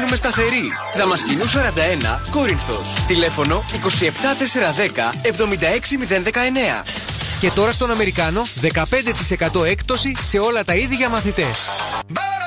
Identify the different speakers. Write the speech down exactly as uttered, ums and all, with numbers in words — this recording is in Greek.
Speaker 1: με σταθερή. Δαμασκηνού σαράντα ένα, Κόρινθος. Τηλέφωνο είκοσι επτά τετρακόσια δέκα εβδομήντα έξι μηδέν δεκαεννέα.
Speaker 2: Και τώρα στον Αμερικάνο δεκαπέντε τοις εκατό έκπτωση σε όλα τα είδη για μαθητές.